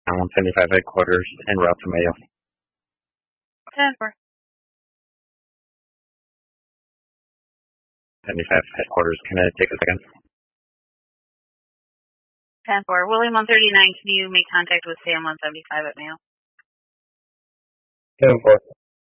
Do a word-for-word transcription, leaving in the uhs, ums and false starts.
one seventy-five headquarters en route to Mayo. ten four. seventy-five headquarters, can I take a second? ten four. William one thirty-nine, can you make contact with Sam one seventy-five at Mayo? ten four.